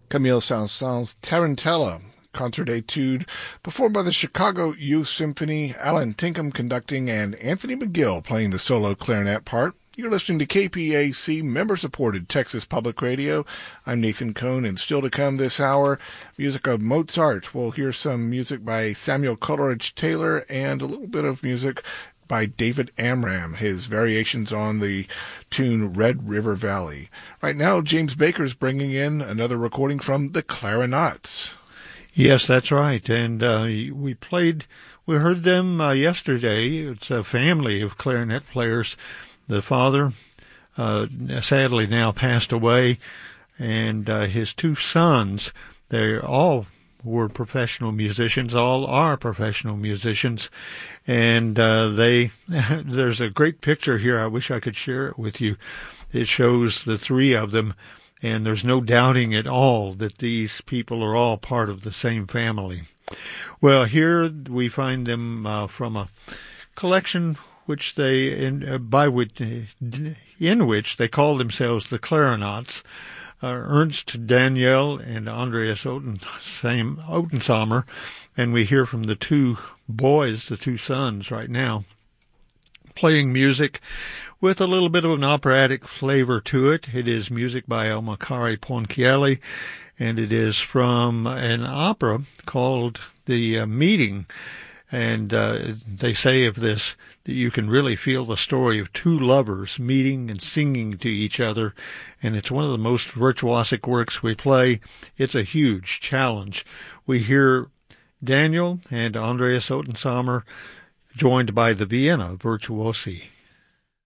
Camille Saint-Saëns' Tarantella, concert etude, performed by the Chicago Youth Symphony, Alan Tinkham conducting, and Anthony McGill playing the solo clarinet part. You're listening to KPAC, member-supported Texas Public Radio. I'm Nathan Cohn, and still to come this hour, music of Mozart. We'll hear some music by Samuel Coleridge Taylor and a little bit of music by David Amram, his variations on the tune Red River Valley. Right now, James Baker's bringing in another recording from the Clarinets. Yes, that's right. And we heard them yesterday. It's a family of clarinet players. The father, sadly now passed away, and his two sons, they all were professional musicians, all are professional musicians, and there's a great picture here. I wish I could share it with you. It shows the three of them, and there's no doubting at all that these people are all part of the same family. Well, here we find them from a collection in which they call themselves the Clarinets. Ernst Daniel and Andreas Ottensamer, and we hear from the two boys, the two sons right now, playing music with a little bit of an operatic flavor to it. It is music by Makary Ponchielli, and it is from an opera called The Meeting. And they say of this that you can really feel the story of two lovers meeting and singing to each other, and it's one of the most virtuosic works we play. It's a huge challenge. We hear Daniel and Andreas Ottensamer joined by the Vienna Virtuosi.